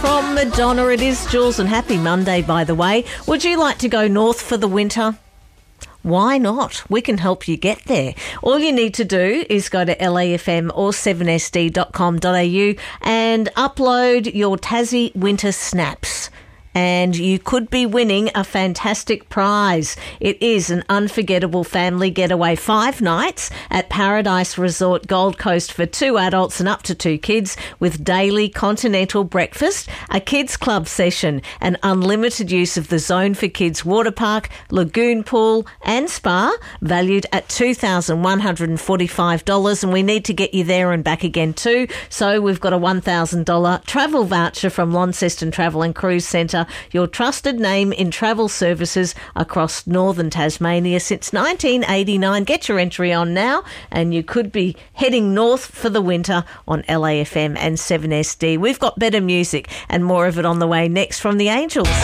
from Madonna. It is Jules, and happy Monday, by the way. Would you like to go north for the winter? Why not? We can help you get there. All you need to do is go to LAFM or 7sd.com.au and upload your Tassie Winter Snaps. And you could be winning a fantastic prize. It is an unforgettable family getaway, 5 nights at Paradise Resort Gold Coast for 2 adults and up to 2 kids, with daily continental breakfast, a kids club session, and unlimited use of the Zone for Kids water park, lagoon pool and spa, valued at $2,145. And we need to get you there and back again too. So we've got a $1,000 travel voucher from Launceston Travel and Cruise Centre, your trusted name in travel services across northern Tasmania since 1989. Get your entry on now, and you could be heading north for the winter on LAFM and 7SD. We've got better music and more of it on the way next from the Angels.